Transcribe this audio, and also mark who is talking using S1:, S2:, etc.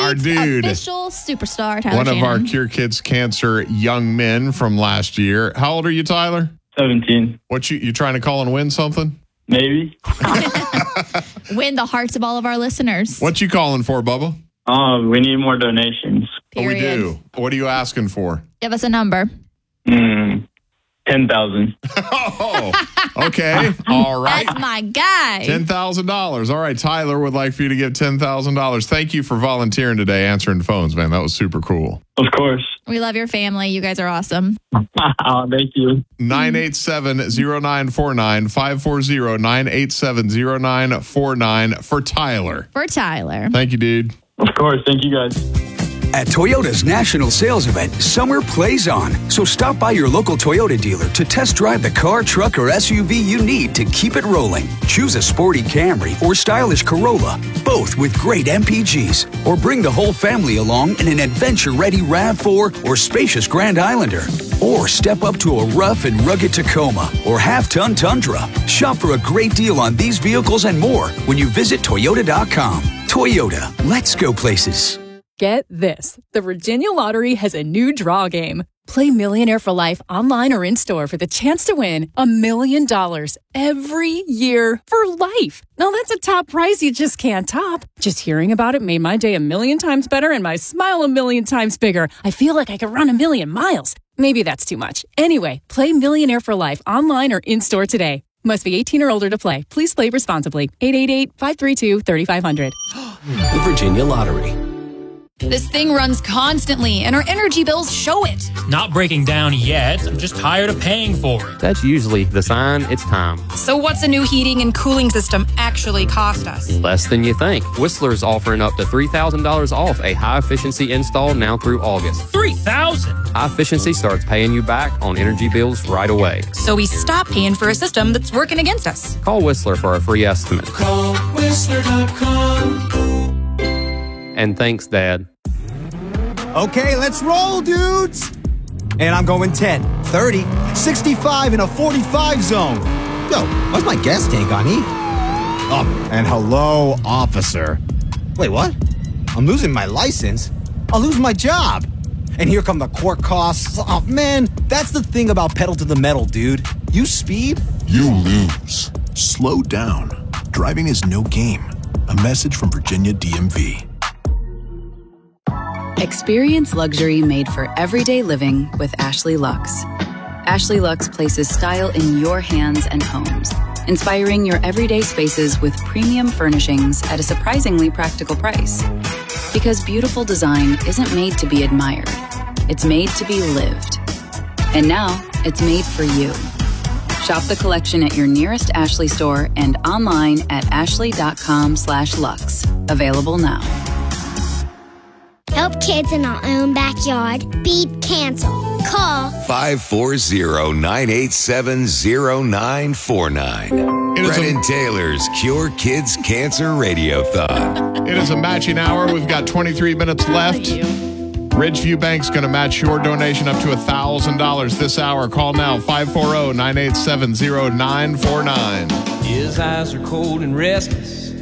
S1: our dude.
S2: Official superstar, Tyler
S1: One of our
S2: Shannon.
S1: Cure Kids Cancer young men from last year. How old are you, Tyler?
S3: 17.
S1: What you trying to call and win something?
S3: Maybe.
S2: Win the hearts of all of our listeners.
S1: What you calling for, Bubba?
S3: We need more donations.
S1: Oh, we
S2: Period.
S1: do. What are you asking for?
S2: Give us a number.
S3: 10,000.
S1: Oh, okay. All right.
S2: That's my guy.
S1: $10,000. All right. Tyler would like for you to give $10,000. Thank you for volunteering today, answering phones, man. That was super cool.
S3: Of course.
S2: We love your family. You guys are awesome.
S3: Thank you.
S1: 987-0949, 540-987-0949 for Tyler.
S2: For Tyler.
S1: Thank you, dude.
S3: Of course. Thank you guys.
S4: At Toyota's national sales event, summer plays on. So stop by your local Toyota dealer to test drive the car, truck, or SUV you need to keep it rolling. Choose a sporty Camry or stylish Corolla, both with great MPGs. Or bring the whole family along in an adventure-ready RAV4 or spacious Grand Islander. Or step up to a rough and rugged Tacoma or half-ton Tundra. Shop for a great deal on these vehicles and more when you visit Toyota.com. Toyota, let's go places.
S5: Get this. The Virginia Lottery has a new draw game. Play Millionaire for Life online or in-store for the chance to win $1 million every year for life. Now, that's a top prize you just can't top. Just hearing about it made my day 1,000,000 times better and my smile 1,000,000 times bigger. I feel like I could run 1,000,000 miles. Maybe that's too much. Anyway, play Millionaire for Life online or in-store today. Must be 18 or older to play. Please play responsibly. 888-532-3500.
S6: The Virginia Lottery.
S7: This thing runs constantly, and our energy bills show it.
S8: Not breaking down yet. I'm just tired of paying for it.
S9: That's usually the sign it's time.
S7: So what's a new heating and cooling system actually cost us?
S9: Less than you think. Whistler's offering up to $3,000 off a high-efficiency install now through August.
S8: $3,000?
S9: High efficiency starts paying you back on energy bills right away.
S7: So we stop paying for a system that's working against us.
S9: Call Whistler for a free estimate.
S6: Call Whistler.com.
S9: And thanks, Dad.
S10: Okay, let's roll, dudes. And I'm going 10, 30, 65 in a 45 zone. Yo, what's my gas tank on E? Oh, and hello, officer. Wait, what? I'm losing my license. I'll lose my job. And here come the court costs. Oh, man, that's the thing about pedal to the metal, dude. You speed,
S11: you lose. Slow down. Driving is no game. A message from Virginia DMV.
S12: Experience luxury made for everyday living with Ashley Luxe. Ashley Luxe places style in your hands and homes, inspiring your everyday spaces with premium furnishings at a surprisingly practical price. Because beautiful design isn't made to be admired, it's made to be lived. And now, it's made for you. Shop the collection at your nearest Ashley store and online at ashley.com/luxe. Available now.
S13: Help kids in our own backyard beat cancer. Call
S6: 540-987-0949. Brennan Taylor's Cure Kids Cancer Radiothon.
S1: It is a matching hour. We've got 23 minutes left. Ridgeview Bank's going to match your donation up to $1,000 this hour. Call now, 540-987-0949.
S14: His eyes are cold and restless.